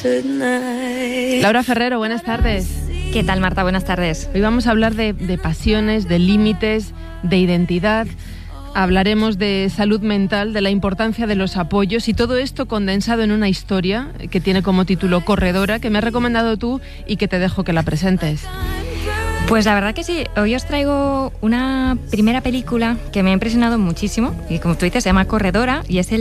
Laura Ferrero, buenas tardes. ¿Qué tal, Marta? Buenas tardes. Hoy vamos a hablar de pasiones, de límites, de identidad. Hablaremos de salud mental, de la importancia de los apoyos y todo esto condensado en una historia que tiene como título Corredora, que me has recomendado tú y que te dejo que la presentes. Pues la verdad que sí, hoy os traigo una primera película que me ha impresionado muchísimo y como tú dices se llama Corredora y es el